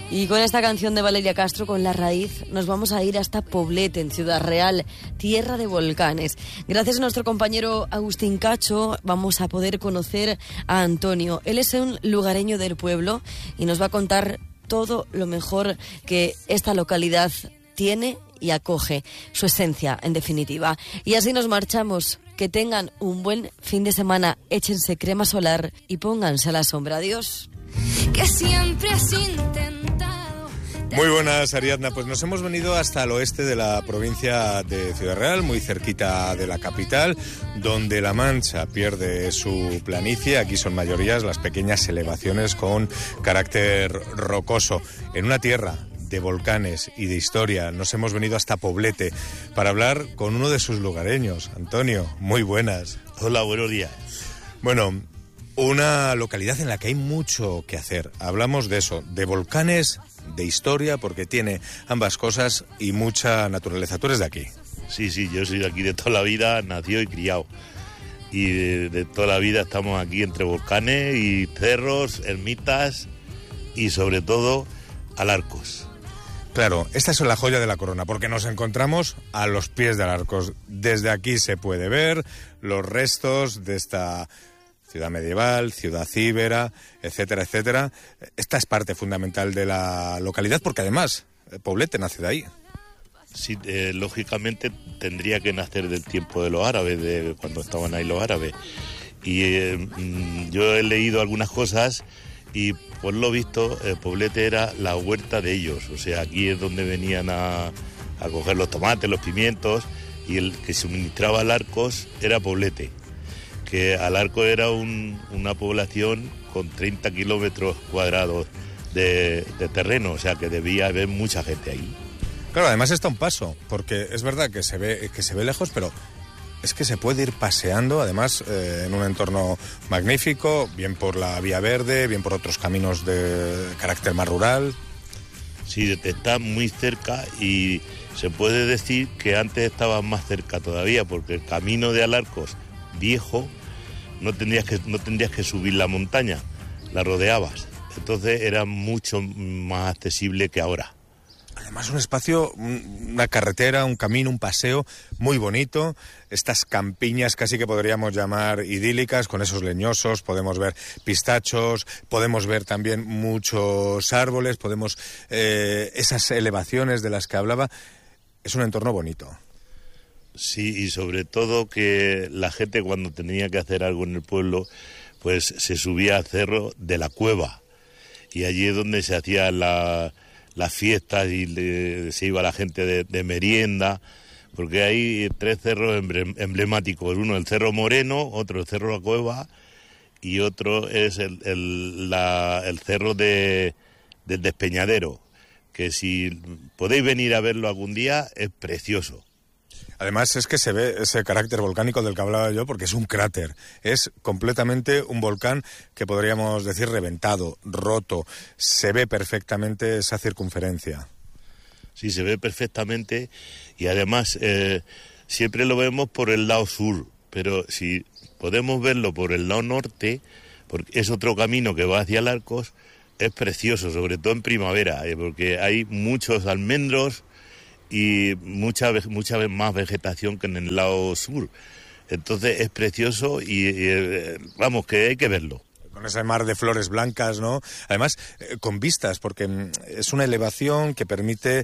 Y con esta canción de Valeria Castro, con La Raíz, nos vamos a ir hasta Poblete, en Ciudad Real, tierra de volcanes. Gracias a nuestro compañero Agustín Cacho vamos a poder conocer a Antonio. Él es un lugareño del pueblo y nos va a contar todo lo mejor que esta localidad tiene y acoge, su esencia, en definitiva. Y así nos marchamos. Que tengan un buen fin de semana, échense crema solar y pónganse a la sombra. Adiós. Que siempre has intentado. Muy buenas, Ariadna. Pues nos hemos venido hasta el oeste de la provincia de Ciudad Real, muy cerquita de la capital, donde La Mancha pierde su planicie. Aquí son mayorías las pequeñas elevaciones con carácter rocoso. En una tierra de volcanes y de historia, nos hemos venido hasta Poblete para hablar con uno de sus lugareños. Antonio, muy buenas. Hola, buenos días. Bueno, una localidad en la que hay mucho que hacer. Hablamos de eso, de volcanes, de historia, porque tiene ambas cosas y mucha naturaleza. Tú eres de aquí. Sí, yo soy de aquí de toda la vida, nacido y criado. Y de toda la vida estamos aquí entre volcanes y cerros, ermitas y sobre todo Alarcos. Claro, esta es la joya de la corona, porque nos encontramos a los pies de Alarcos. Desde aquí se puede ver los restos de esta ciudad medieval, ciudad íbera, etcétera, etcétera. Esta es parte fundamental de la localidad, porque además Poblete nace de ahí. Sí, lógicamente tendría que nacer del tiempo de los árabes, de cuando estaban ahí los árabes. Y yo he leído algunas cosas y por lo visto Poblete era la huerta de ellos. O sea, aquí es donde venían a coger los tomates, los pimientos, y el que suministraba Alarcos era Poblete. Que Alarcos era una población con 30 kilómetros cuadrados de terreno, o sea que debía haber mucha gente ahí. Claro, además está un paso, porque es verdad que se ve lejos, pero es que se puede ir paseando, además, en un entorno magnífico, bien por la vía verde, bien por otros caminos de carácter más rural. Sí, está muy cerca y se puede decir que antes estaba más cerca todavía, porque el camino de Alarcos viejo no tendrías que subir la montaña, la rodeabas. Entonces era mucho más accesible que ahora. Además un espacio, una carretera, un camino, un paseo muy bonito. Estas campiñas casi que podríamos llamar idílicas, con esos leñosos, podemos ver pistachos, podemos ver también muchos árboles, podemos esas elevaciones de las que hablaba. Es un entorno bonito. Sí, y sobre todo que la gente cuando tenía que hacer algo en el pueblo, pues se subía al cerro de la Cueva. Y allí es donde se hacían las fiestas y se iba la gente de merienda, porque hay 3 cerros emblemáticos. Uno el Cerro Moreno, otro el Cerro La Cueva y otro es el cerro del Despeñadero, que si podéis venir a verlo algún día es precioso. Además es que se ve ese carácter volcánico del que hablaba yo, porque es un cráter, es completamente un volcán que podríamos decir reventado, roto, se ve perfectamente esa circunferencia. Sí, se ve perfectamente y además siempre lo vemos por el lado sur, pero si podemos verlo por el lado norte, porque es otro camino que va hacia Alarcos, es precioso, sobre todo en primavera, porque hay muchos almendros y mucha más vegetación que en el lado sur. Entonces es precioso y vamos, que hay que verlo. Con ese mar de flores blancas, ¿no? Además, con vistas, porque es una elevación que permite,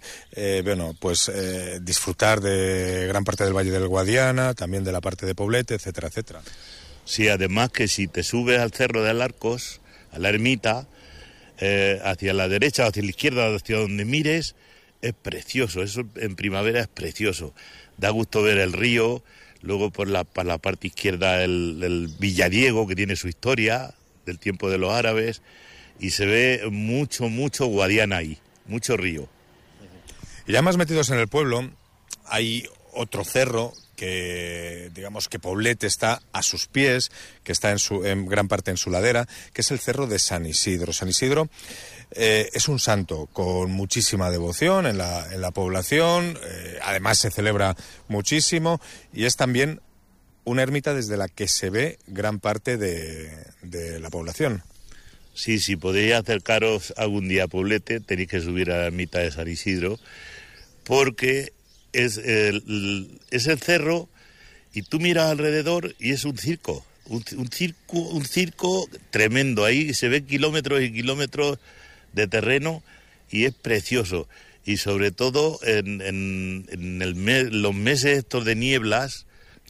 disfrutar de gran parte del Valle del Guadiana, también de la parte de Poblete, etcétera, etcétera. Sí, además que si te subes al Cerro de Alarcos, a la ermita, hacia la derecha o hacia la izquierda, hacia donde mires, es precioso, eso en primavera es precioso. Da gusto ver el río, luego por la parte izquierda el Villadiego, que tiene su historia del tiempo de los árabes, y se ve mucho Guadiana ahí, mucho río. Y ya más metidos en el pueblo, hay otro cerro que, digamos que Poblete está a sus pies, que está en gran parte en su ladera, que es el cerro de San Isidro. San Isidro es un santo con muchísima devoción en la población, además se celebra muchísimo y es también una ermita desde la que se ve gran parte de la población. Sí, si podéis acercaros algún día a Poblete, tenéis que subir a la ermita de San Isidro, porque es el cerro y tú miras alrededor y es un circo, un circo tremendo. Ahí se ven kilómetros y kilómetros de terreno y es precioso. Y sobre todo en los meses estos de nieblas,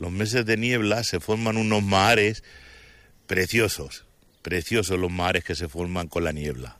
se forman unos mahares preciosos los mahares que se forman con la niebla.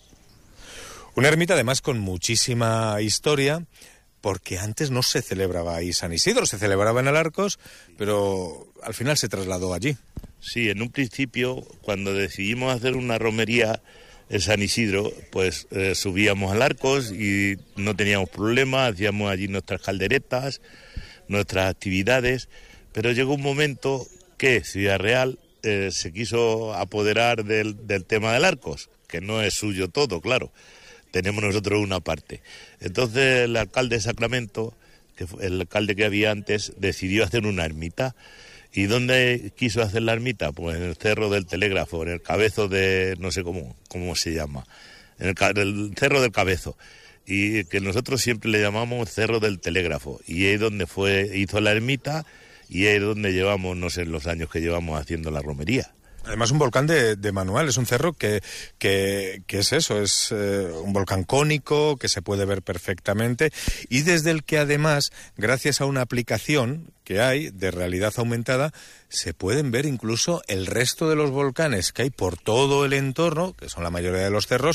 Una ermita además con muchísima historia, porque antes no se celebraba ahí San Isidro, se celebraba en Alarcos, pero al final se trasladó allí. Sí, en un principio, cuando decidimos hacer una romería en San Isidro, pues subíamos a Alarcos y no teníamos problemas, hacíamos allí nuestras calderetas, nuestras actividades, pero llegó un momento que Ciudad Real se quiso apoderar del tema de Alarcos, que no es suyo todo, claro. Tenemos nosotros una parte. Entonces el alcalde de Sacramento, que fue el alcalde que había antes, decidió hacer una ermita. ¿Y dónde quiso hacer la ermita? Pues en el Cerro del Telégrafo, en el Cabezo de... no sé cómo se llama. En el Cerro del Cabezo. Y que nosotros siempre le llamamos Cerro del Telégrafo. Y ahí es donde hizo la ermita y ahí es donde llevamos, no sé, los años que llevamos haciendo la romería. Además un volcán de manual, es un cerro que es eso, es un volcán cónico que se puede ver perfectamente y desde el que además, gracias a una aplicación que hay de realidad aumentada, se pueden ver incluso el resto de los volcanes que hay por todo el entorno, que son la mayoría de los cerros,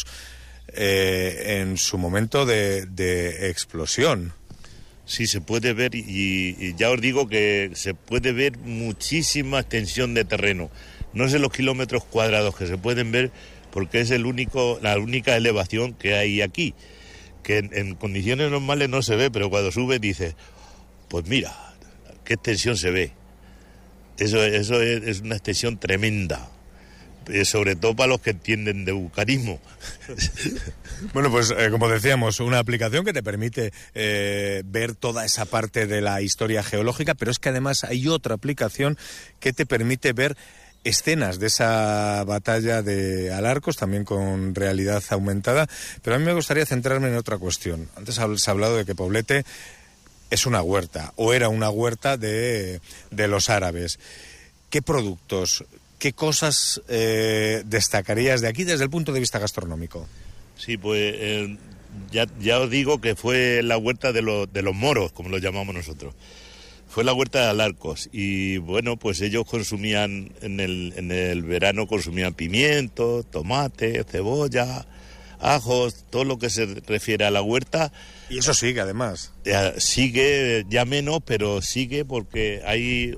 en su momento de explosión. Sí, se puede ver y ya os digo que se puede ver muchísima extensión de terreno. No sé los kilómetros cuadrados que se pueden ver porque es la única elevación que hay aquí, que en condiciones normales no se ve, pero cuando sube dices, pues mira, qué extensión se ve. Eso es una extensión tremenda, sobre todo para los que entienden de vulcanismo. Bueno, pues como decíamos, una aplicación que te permite ver toda esa parte de la historia geológica, pero es que además hay otra aplicación que te permite ver escenas de esa batalla de Alarcos, también con realidad aumentada, pero a mí me gustaría centrarme en otra cuestión. Antes has hablado de que Poblete es una huerta, o era una huerta de los árabes. ¿Qué productos, qué cosas destacarías de aquí desde el punto de vista gastronómico? Sí, pues ya os digo que fue la huerta de los moros, como lo llamamos nosotros. Fue la huerta de Alarcos y bueno, pues ellos consumían, en el verano consumían pimientos, tomate, cebolla, ajos, todo lo que se refiere a la huerta. Y eso sigue además. Sigue, ya menos, pero sigue porque hay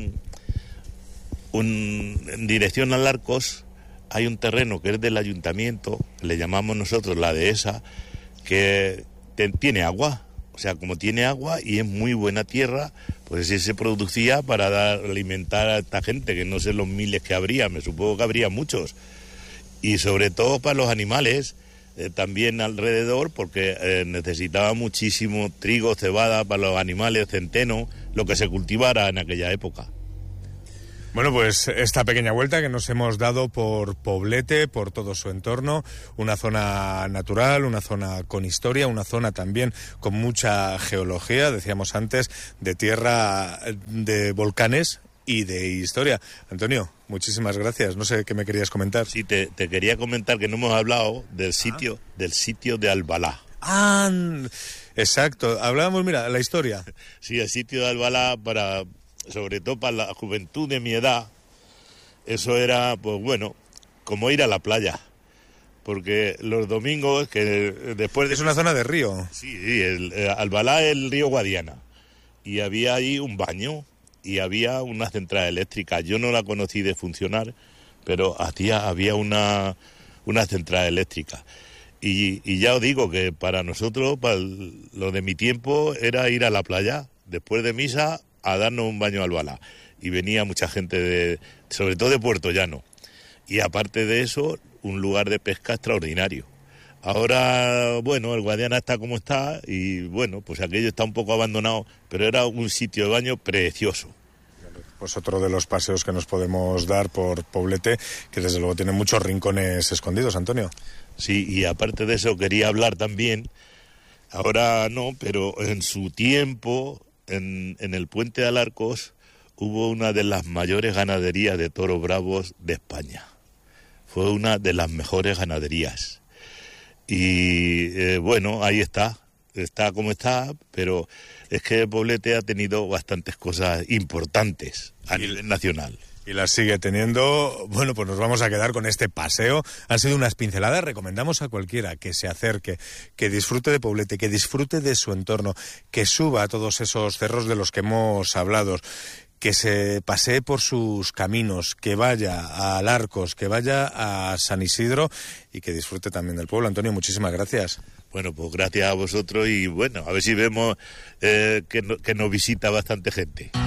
en dirección a Alarcos hay un terreno que es del ayuntamiento, le llamamos nosotros la dehesa, que tiene agua. O sea, como tiene agua y es muy buena tierra, pues sí se producía para alimentar a esta gente, que no sé los miles que habría, me supongo que habría muchos. Y sobre todo para los animales, también alrededor, porque necesitaba muchísimo trigo, cebada para los animales, centeno, lo que se cultivara en aquella época. Bueno, pues esta pequeña vuelta que nos hemos dado por Poblete, por todo su entorno, una zona natural, una zona con historia, una zona también con mucha geología, decíamos antes, de tierra, de volcanes y de historia. Antonio, muchísimas gracias. No sé qué me querías comentar. Sí, te quería comentar que no hemos hablado del sitio de Albalá. Ah, exacto. Hablábamos, mira, la historia. Sí, el sitio de Albalá sobre todo para la juventud de mi edad, eso era, pues bueno, como ir a la playa. Porque los domingos, que después de... Es una zona de río. Sí, Albalá es el río Guadiana. Y había ahí un baño y había una central eléctrica. Yo no la conocí de funcionar, pero había una central eléctrica. Y ya os digo que para nosotros, para lo de mi tiempo, era ir a la playa, después de misa, a darnos un baño al Albalá. Y venía mucha gente, sobre todo de Puerto Llano. Y aparte de eso, un lugar de pesca extraordinario. Ahora, bueno, el Guadiana está como está y, bueno, pues aquello está un poco abandonado, pero era un sitio de baño precioso. Pues otro de los paseos que nos podemos dar por Poblete, que desde luego tiene muchos rincones escondidos, Antonio. Sí, y aparte de eso quería hablar también, ahora no, pero en su tiempo, en el Puente de Alarcos, hubo una de las mayores ganaderías de toros bravos de España. Fue una de las mejores ganaderías. Y bueno, ahí está como está, pero es que Poblete ha tenido bastantes cosas importantes a nivel nacional. Y las sigue teniendo. Bueno, pues nos vamos a quedar con este paseo. Han sido unas pinceladas. Recomendamos a cualquiera que se acerque, que disfrute de Poblete, que disfrute de su entorno, que suba a todos esos cerros de los que hemos hablado, que se pasee por sus caminos, que vaya a Alarcos, que vaya a San Isidro y que disfrute también del pueblo. Antonio, muchísimas gracias. Bueno, pues gracias a vosotros y bueno, a ver si vemos que nos visita bastante gente.